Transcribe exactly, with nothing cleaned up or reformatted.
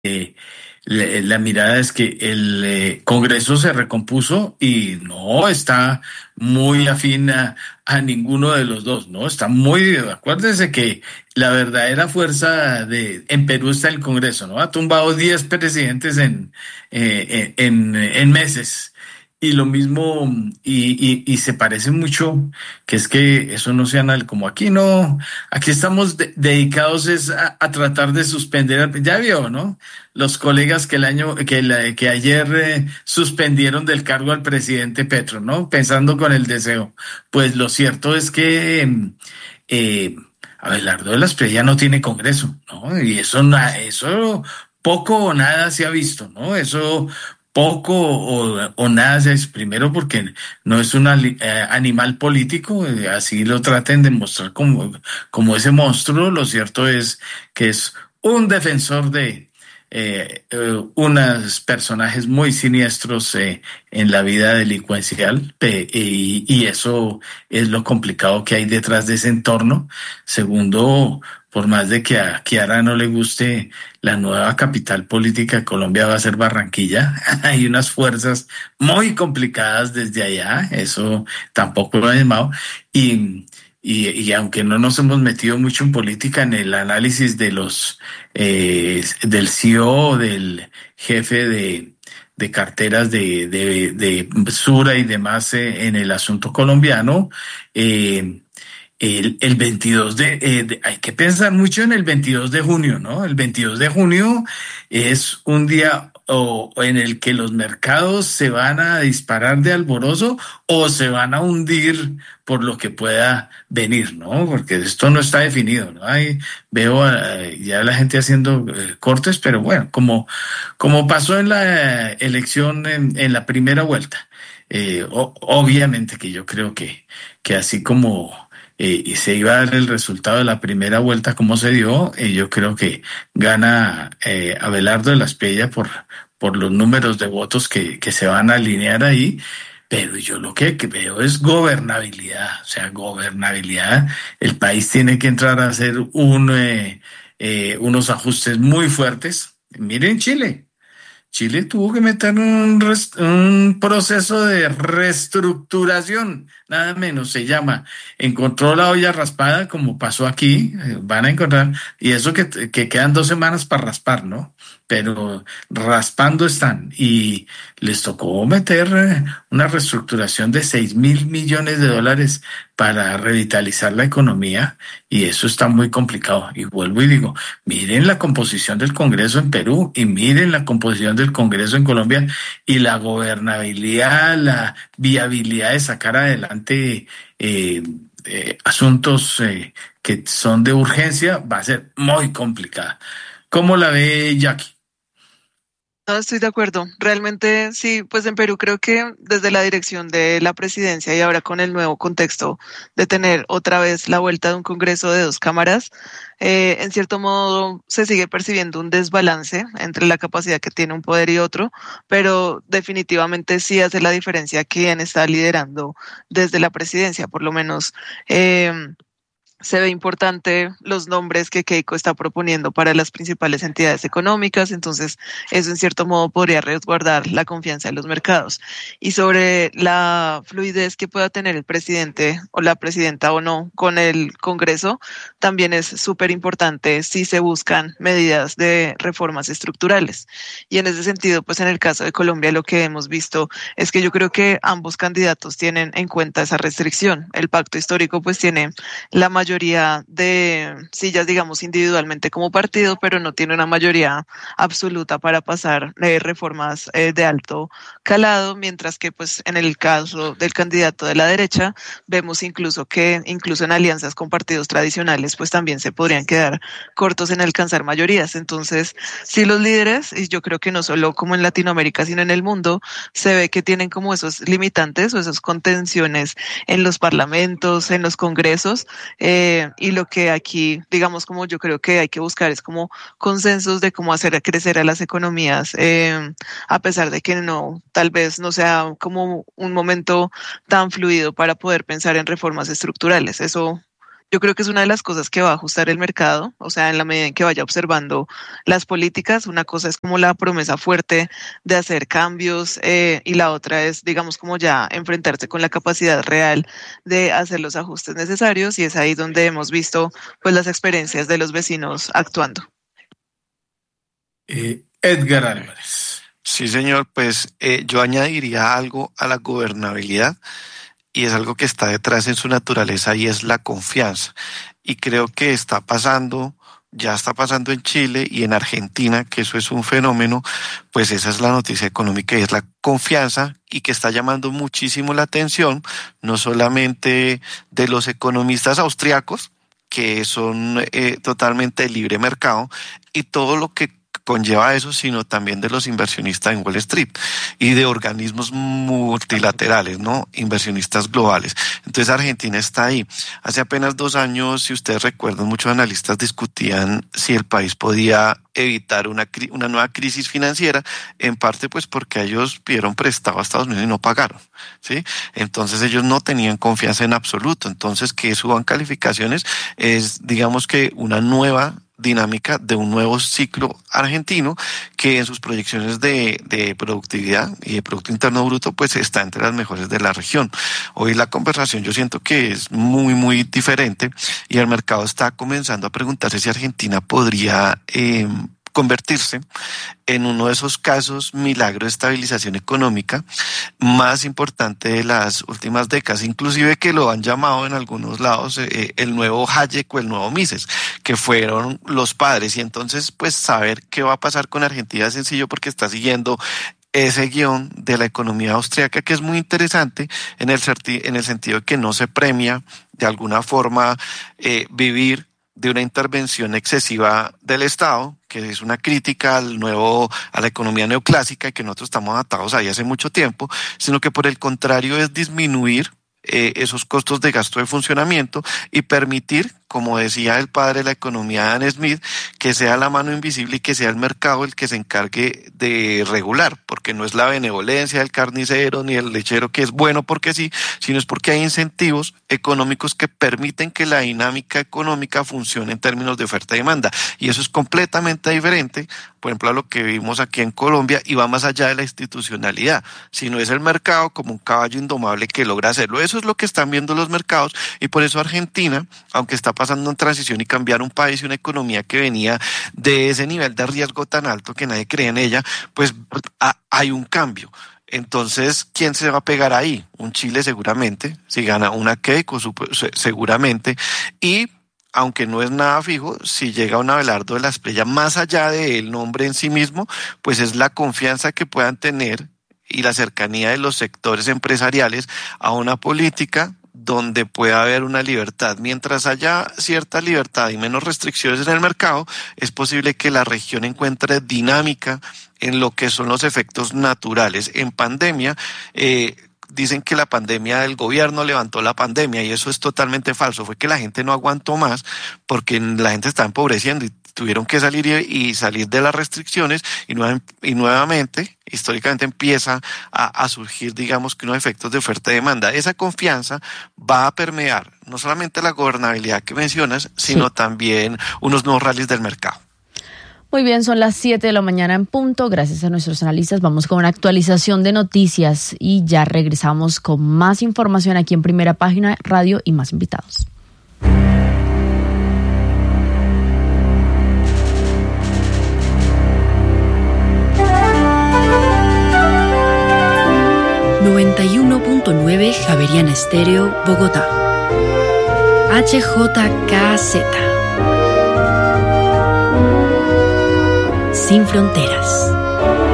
eh, la, la mirada es que el eh, Congreso se recompuso y no está muy afín a, a ninguno de los dos, ¿no? Está muy, acuérdese que la verdadera fuerza de, en Perú está el Congreso, ¿no? Ha tumbado diez presidentes en, eh, en, en meses. Y lo mismo, y, y, y se parece mucho, que es que eso no sea anal, como aquí no, aquí estamos de- dedicados es a, a tratar de suspender, ya vio, ¿no? Los colegas que el año, que, la- que ayer eh, suspendieron del cargo al presidente Petro, ¿no? Pensando con el deseo. Pues lo cierto es que em, eh, Abelardo de la Espriella no tiene Congreso, ¿no? Y eso, na- eso poco o nada se ha visto, ¿no? Eso poco o, o nada se es, primero porque no es un ali- eh, animal político, eh, así lo traten de mostrar como, como ese monstruo, lo cierto es que es un defensor de eh, eh, unos personajes muy siniestros eh, en la vida delincuencial pe- y, y eso es lo complicado que hay detrás de ese entorno. Segundo, por más de que a Kiara no le guste, la nueva capital política de Colombia va a ser Barranquilla. Hay unas fuerzas muy complicadas desde allá, eso tampoco lo he llamado. Y, y, y aunque no nos hemos metido mucho en política, en el análisis de los eh, del C E O, del jefe de, de carteras de, de, de Sura y demás eh, en el asunto colombiano, eh, el, el veintidós de, eh, de- hay que pensar mucho en el veintidós de junio, ¿no? El veintidós de junio es un día o, en el que los mercados se van a disparar de alborozo o se van a hundir por lo que pueda venir, ¿no? Porque esto no está definido, ¿no? Hay, veo eh, ya la gente haciendo eh, cortes, pero bueno, como, como pasó en la elección en, en la primera vuelta. Eh, o- obviamente que yo creo que, que así como eh, y se iba a dar el resultado de la primera vuelta como se dio, eh, yo creo que gana eh, Abelardo de la Espriella por, por los números de votos que, que se van a alinear ahí, pero yo lo que, que veo es gobernabilidad, o sea, gobernabilidad. El país tiene que entrar a hacer un, eh, eh, unos ajustes muy fuertes. Miren Chile. Chile tuvo que meter un, res- un proceso de reestructuración, nada menos se llama. Encontró la olla raspada, como pasó aquí, eh, van a encontrar, y eso que, que quedan dos semanas para raspar, ¿no? Pero raspando están, y les tocó meter eh, una reestructuración de seis mil millones de dólares para revitalizar la economía, y eso está muy complicado. Y vuelvo y digo, miren la composición del Congreso en Perú y miren la composición del Congreso en Colombia y la gobernabilidad, la viabilidad de sacar adelante eh, eh, asuntos eh, que son de urgencia va a ser muy complicada. ¿Cómo la ve Jackie? No, estoy de acuerdo. Realmente sí, pues en Perú creo que desde la dirección de la presidencia y ahora con el nuevo contexto de tener otra vez la vuelta de un Congreso de dos cámaras, eh, en cierto modo se sigue percibiendo un desbalance entre la capacidad que tiene un poder y otro, pero definitivamente sí hace la diferencia quién está liderando desde la presidencia, por lo menos. em, Se ve importante los nombres que Keiko está proponiendo para las principales entidades económicas, entonces eso en cierto modo podría resguardar la confianza de los mercados. Y sobre la fluidez que pueda tener el presidente o la presidenta o no con el Congreso, también es súper importante si se buscan medidas de reformas estructurales. Y en ese sentido, pues en el caso de Colombia lo que hemos visto es que yo creo que ambos candidatos tienen en cuenta esa restricción. El pacto histórico pues tiene la mayoría de sillas, digamos, individualmente como partido, pero no tiene una mayoría absoluta para pasar eh, reformas eh, de alto calado, mientras que pues en el caso del candidato de la derecha vemos incluso que incluso en alianzas con partidos tradicionales pues también se podrían quedar cortos en alcanzar mayorías. Entonces, sí los líderes, y yo creo que no solo como en Latinoamérica, sino en el mundo, se ve que tienen como esos limitantes o esas contenciones en los parlamentos, en los congresos, eh, y lo que aquí, digamos, como yo creo que hay que buscar es como consensos de cómo hacer crecer a las economías, eh, a pesar de que no, tal vez no sea como un momento tan fluido para poder pensar en reformas estructurales. Eso Yo creo que es una de las cosas que va a ajustar el mercado, o sea, en la medida en que vaya observando las políticas, una cosa es como la promesa fuerte de hacer cambios eh, y la otra es, digamos, como ya enfrentarse con la capacidad real de hacer los ajustes necesarios y es ahí donde hemos visto pues las experiencias de los vecinos actuando. Eh, Edgar Álvarez. Sí, señor, pues eh, yo añadiría algo a la gobernabilidad y es algo que está detrás en su naturaleza y es la confianza. Y creo que está pasando, ya está pasando en Chile y en Argentina, que eso es un fenómeno, pues esa es la noticia económica y es la confianza y que está llamando muchísimo la atención, no solamente de los economistas austriacos, que son eh, totalmente de libre mercado, y todo lo que conlleva eso, sino también de los inversionistas en Wall Street y de organismos multilaterales, ¿no? Inversionistas globales. Entonces Argentina está ahí. Hace apenas dos años, si ustedes recuerdan, muchos analistas discutían si el país podía evitar una, una nueva crisis financiera, en parte pues porque ellos pidieron prestado a Estados Unidos y no pagaron, ¿sí? Entonces ellos no tenían confianza en absoluto. Entonces que suban calificaciones es, digamos que una nueva dinámica de un nuevo ciclo argentino que en sus proyecciones de, de productividad y de Producto Interno Bruto pues está entre las mejores de la región. Hoy la conversación yo siento que es muy muy diferente y el mercado está comenzando a preguntarse si Argentina podría eh, convertirse en uno de esos casos milagro de estabilización económica más importante de las últimas décadas, inclusive que lo han llamado en algunos lados eh, el nuevo Hayek o el nuevo Mises, que fueron los padres. Y entonces pues saber qué va a pasar con Argentina es sencillo porque está siguiendo ese guión de la economía austriaca, que es muy interesante en el, en el sentido de que no se premia de alguna forma eh, vivir de una intervención excesiva del Estado, que es una crítica al nuevo, a la economía neoclásica y que nosotros estamos atados ahí hace mucho tiempo, sino que por el contrario es disminuir eh, esos costos de gasto de funcionamiento y permitir, como decía el padre de la economía Adam Smith, que sea la mano invisible y que sea el mercado el que se encargue de regular, porque no es la benevolencia del carnicero ni el lechero que es bueno porque sí, sino es porque hay incentivos económicos que permiten que la dinámica económica funcione en términos de oferta y demanda. Y eso es completamente diferente, por ejemplo, a lo que vimos aquí en Colombia y va más allá de la institucionalidad, sino es el mercado como un caballo indomable que logra hacerlo. Eso es lo que están viendo los mercados y por eso Argentina, aunque está pasando en transición y cambiar un país y una economía que venía de ese nivel de riesgo tan alto que nadie cree en ella, pues a, hay un cambio. Entonces, ¿quién se va a pegar ahí? Un Chile seguramente, si gana una Keiko seguramente, y aunque no es nada fijo, si llega un Abelardo de la Espriella, más allá del nombre en sí mismo, pues es la confianza que puedan tener y la cercanía de los sectores empresariales a una política donde pueda haber una libertad. Mientras haya cierta libertad y menos restricciones en el mercado, es posible que la región encuentre dinámica en lo que son los efectos naturales. En pandemia, eh, dicen que la pandemia, el gobierno levantó la pandemia y eso es totalmente falso. Fue que la gente no aguantó más porque la gente está empobreciendo y tuvieron que salir y, y salir de las restricciones y, nueva, y nuevamente, históricamente empieza a, a surgir, digamos, que unos efectos de oferta y demanda. Esa confianza va a permear no solamente la gobernabilidad que mencionas, sino sí. también unos nuevos rallies del mercado. Muy bien, son las siete de la mañana en punto. Gracias a nuestros analistas. Vamos con una actualización de noticias y ya regresamos con más información aquí en Primera Página Radio y más invitados. noventa y uno punto nueve Javeriana Estéreo, Bogotá. H J K Z. Sin fronteras.